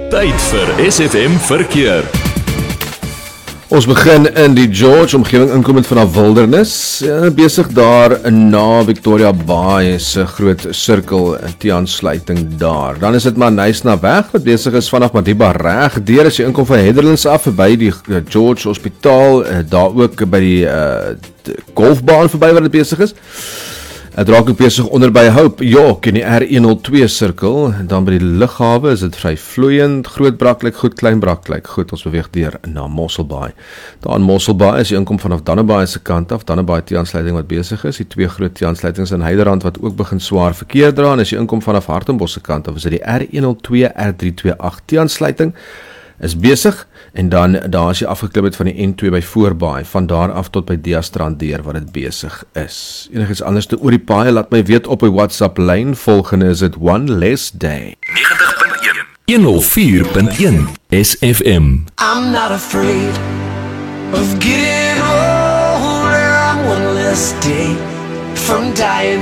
Tyd vir SFM Verkeer. Ons begin in die George omgewing inkomend vanaf Wildernis, besig daar na Victoria Bay se groot sirkel die aansluiting daar. Dan is dit maar Nysna weg wat besig is vanaf Madiba reg deur as jy inkom van Heatherlands af verby die George Hospitaal, daar ook by die golfbaan verby wat dit besig is. Het raak ook besig onder by Hope York in die R102 sirkel, dan by die lughawe is dit vry vloeiend, Groot Brak lyk goed, Klein Brak lyk goed, ons beweeg deur na Mossel Bay. Daar in Mossel Bay is die inkom vanaf Dannebaai se kant af, Dannebaai T-aansluiting wat besig is, die twee groot T-aansluitings in Heiderand wat ook begin swaar verkeer dra, en as jy inkom vanaf Hartenbos se kant af, is dit die R102 R328 T-aansluiting, is besig, en dan daar as jy afgeklim het van die N2 by Voorbaai, van daar af tot by Diastrand deur wat dit besig is. Enigiets anders te oor die paai, laat my weet op my WhatsApp lyn, volgende is dit One Less Day. 90.1 104.1 SFM. I'm not afraid of getting older. I'm one less day from dying.